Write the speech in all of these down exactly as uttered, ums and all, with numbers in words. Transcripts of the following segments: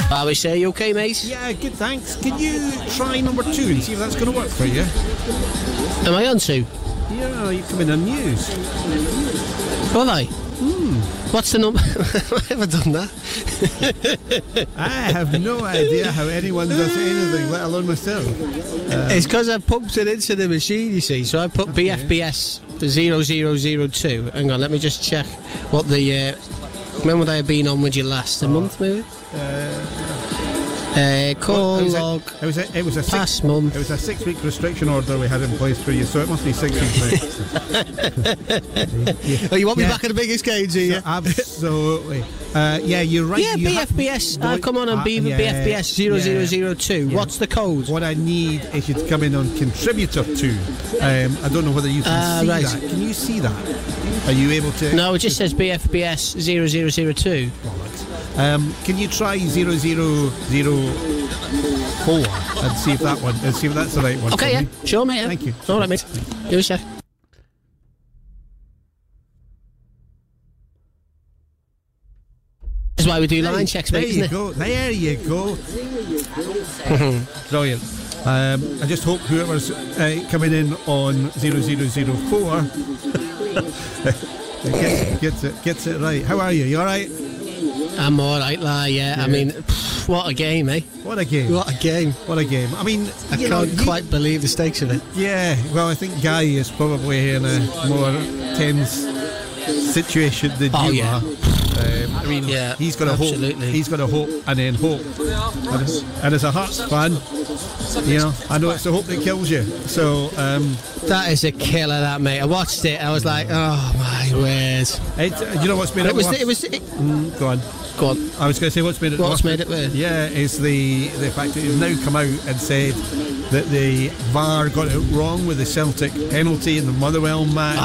How we say, you okay, mate? Yeah, good, thanks. Can you try number two and see if that's going to work for you? Am I on two? Yeah, you come in on news. Will I? Hmm. What's the number? Have I ever done that? I have no idea how anyone does anything, let alone myself. Um, it's because I pumped it into the machine, you see. So I put okay. B F B S zero zero zero two. Hang on, let me just check what the... Uh, when would I have been on with you last? A oh. month, maybe? Uh, uh, call well, it log. A, it was a, it was a past six, month. It was a six-week restriction order we had in place for you, so it must be six weeks now. yeah. Oh, you want me yeah. back at the biggest game, do you? So, absolutely. Uh, yeah, you're right. Yeah, you B F B S. Have, I've come on on uh, B- yeah, B F B S zero zero zero two. Yeah. What's the code? What I need is you to come in on contributor two. Um, I don't know whether you can uh, see right. that. Can you see that? Are you able to? No, it just says B F B S zero zero zero two. Um, can you try zero zero zero four and see if that one, and see if that's the right one? Okay, yeah, me? sure, mate. Yeah. Thank you. All right, mate. Give us a sec. This is why we do there, line checks, mate. There isn't you it? go. There you go. Brilliant. Um, I just hope whoever's uh, coming in on zero zero zero four gets, gets it gets it right. How are you? You all right? I'm all right, la. Yeah. yeah. I mean, pff, what a game, eh? What a game! What a game! What a game! I mean, I you can't know, quite you, believe the stakes of it. Yeah. Well, I think Guy is probably in a more tense situation than oh, you yeah. are. Um, I mean, yeah, he's got a absolutely. hope. He's got a hope, and then hope. And as, and as a Hearts fan, you know, I know it's the hope that kills you. So um, that is a killer, that mate. I watched it. I was like, oh my word! It, uh, you know what's made it, it was worse? The, it was. It, mm, go on. Go on. I was going to say what's made it. What's worse? made it worse? Yeah, is the the fact that he's now come out and said that the V A R got it wrong with the Celtic penalty in the Motherwell match.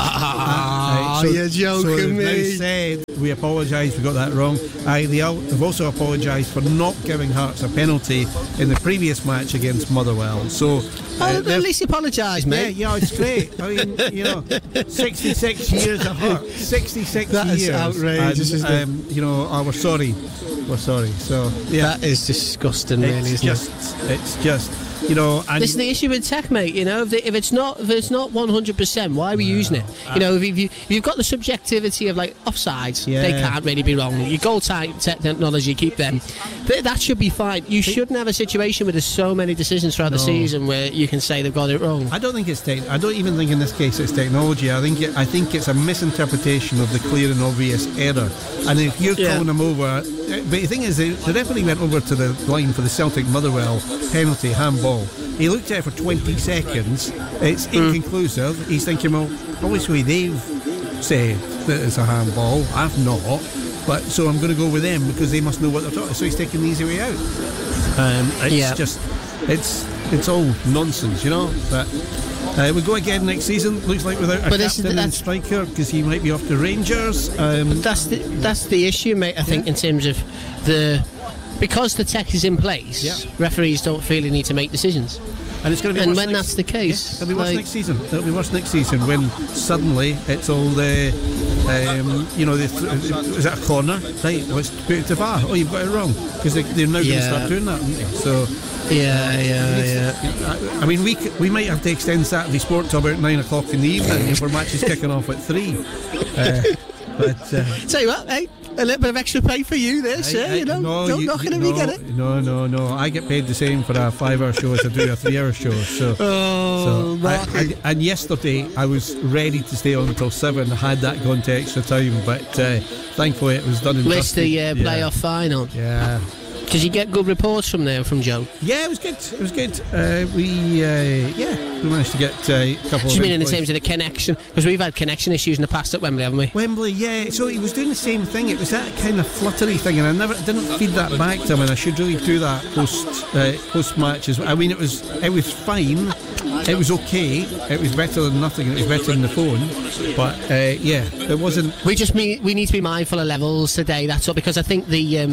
Ah, uh, so, you're joking so me. Now said we apologise, we got that wrong. Uh, they have also apologised for not giving Hearts a penalty in the previous match against Motherwell. So uh, oh, at least apologise, mate. Yeah, yeah, it's great. I mean, you know, sixty-six years of Hearts, sixty-six that years. That is outrageous. And, um, you know, oh, we're sorry. We're sorry. So yeah, that is disgusting. It's really, isn't just, it? It's just. You know, and this is the issue with tech, mate. You know, if, the, if it's not if it's not one hundred percent, why are we yeah. using it? You know, if, you, if you've got the subjectivity of like offsides, yeah. they can't really be wrong. Your goal type technology, keep them. Th- that should be fine. You shouldn't have a situation where there's so many decisions throughout no. the season where you can say they've got it wrong. I don't think it's tech. I don't even think in this case it's technology. I think it, I think it's a misinterpretation of the clear and obvious error. And if you're yeah. calling them over, but the thing is, the, the referee went over to the line for the Celtic Motherwell penalty handball. He looked at it for twenty seconds. It's mm. inconclusive. He's thinking, well, obviously they've said that it's a handball. I've not. But so I'm going to go with them because they must know what they're talking. So he's taking the easy way out. Um, it's yeah. just, it's it's all nonsense, you know. But uh, we go again next season. Looks like without a but captain and striker because he might be off to Rangers. Um, but that's the that's the issue, mate. I think yeah. in terms of the. Because the tech is in place, yeah. referees don't feel they need to make decisions. And it's going to be and worse when next, that's the case, yeah, it'll be worse like, next season. It'll be worse next season when suddenly it's all the, um, you know, the, is that a corner? Right, let's put it to V A R. Oh, you've got it wrong because they, they're now yeah. going to start doing that. So yeah, yeah, yeah. I, I mean, we we might have to extend Saturday Sport to about nine o'clock in the evening if our match is kicking off at three. Uh, but uh, tell you what, hey. A little bit of extra pay for you there, sir. You know, no, don't you, knock it if no, you get it. No, no, no. I get paid the same for a five-hour show as I do a three-hour show. So, oh, so I, I, and yesterday I was ready to stay on until seven. Had that gone to extra time, but uh, thankfully it was done in. Missed the uh, playoff yeah. final. Yeah. Did you get good reports from there, from Joe? Yeah, it was good. It was good. Uh, we, uh, yeah, we managed to get uh, a couple. Do you you mean in terms of the connection? Because we've had connection issues in the past at Wembley, haven't we? Wembley, yeah. So he was doing the same thing. It was that kind of fluttery thing, and I never didn't feed that back to him. And I should really do that post uh, post match as well. I mean, it was it was fine. It was okay. It was better than nothing. It was better than the phone. But uh, yeah, it wasn't. We just mean, we need to be mindful of levels today. That's all, because I think the. Um,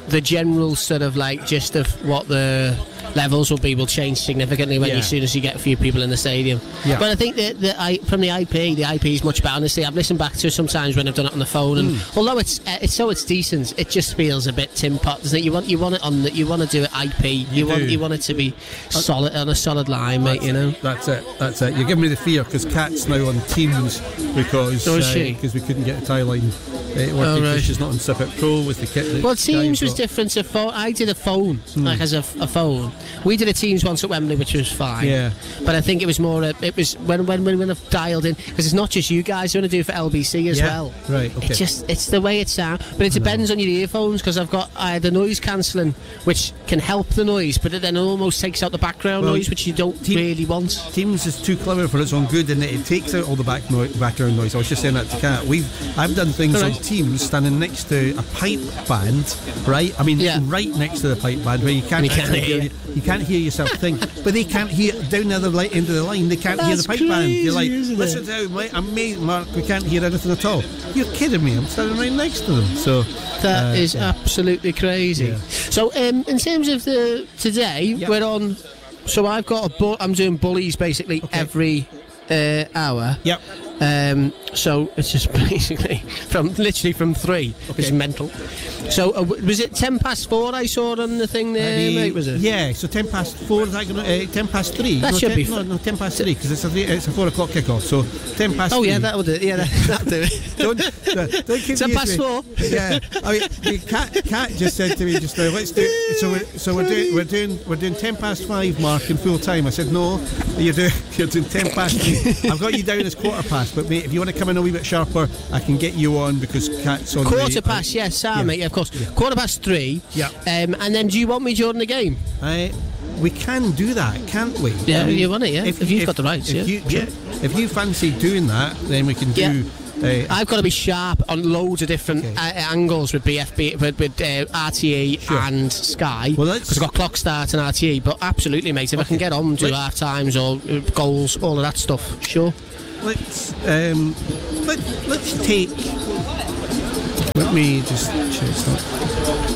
the general sort of like gist of what the levels will be will change significantly when Yeah. you, as soon as you get a few people in the stadium. Yeah. But I think that the, I, from the I P, the I P is much better. Honestly, I've listened back to it sometimes when I've done it on the phone, and Mm. although it's uh, it's so it's decent, it just feels a bit tin pot. Doesn't it? You want you want it on the, you want to do it I P. You, You want do. you want it to be solid on a solid line, mate. You know. That's it. That's it. You're giving me the fear because Kat's now on Teams because Oh, is she? because we couldn't get the tie line uh, working. Oh, 'cause right. She's not on Sip It Pro with the kit. that Well, Guy Teams was got. different to phone. I did a phone, Hmm. like as a, a phone. We did a Teams once at Wembley, which was fine. Yeah. But I think it was more. A, it was when when when when I've dialed in, because it's not just you guys who want to do it for L B C as Yeah. well. Right. Okay. It just it's the way it sounds, but it depends on your earphones because I've got uh, the noise cancelling, which can help the noise, but it then almost takes out the background Well, noise, which you don't Team- really want. Teams is too clever for its own good, and it, it takes out all the back no- background noise. I was just saying that to Kat. We've I've done things All right. on Teams standing next to a pipe band, right? I mean, Yeah. right next to the pipe band where you can't And you can't actually hear hear you can't hear yourself think, but they can't hear down the other li- end of the line. They can't hear the That's pipe band. You're like, crazy, isn't listen it? to how ma- amazing, Mark. We can't hear anything at all. You're kidding me? I'm standing right next to them. So That uh, is absolutely crazy. Yeah. So, um, in terms of the today, Yep. we're on. So I've got a. Bu- I'm doing bullies basically Okay. every uh, hour. Yep. Um, so it's just basically from literally from three. Okay. It's mental. So uh, w- was it ten past four? I saw it on the thing there, Uh, the- mate. Was it? Yeah, so ten past four. Is that gonna, uh, ten past three? That no, should ten, be no, f- no, ten past three because it's a three, it's a four o'clock kickoff. So ten past. Oh three. yeah, that would do it. Yeah, that, that'll do it. don't, don't, don't keep Ten me past used to four. it. Yeah, I mean, the cat, cat just said to me just now, let's do. So we're, so we're doing, we're doing, we're doing ten past five, Mark, in full time. I said no, you're doing, you're doing ten past three. I've got you down as quarter past, but mate, if you want to come in a wee bit sharper, I can get you on because Cat's on. Quarter the, past, yes, Sam, yeah. mate. Yeah, of course. Quarter past three. Yeah. Um, and then, do you want me during the game? I, we can do that, can't we? Yeah, I mean, you want it, yeah. If you've got the rights, if yeah, You, sure. yeah. If you fancy doing that, then we can do. Yeah. Uh, I've got to be sharp on loads of different Okay. uh, angles with B F B, with, with uh, R T E Sure. and Sky. Well, let's- because I've got clock start and R T E. But absolutely, mate. If I can get on, do Let- half times or uh, goals, all of that stuff. Sure. let's um, let let's take. Let me just check that.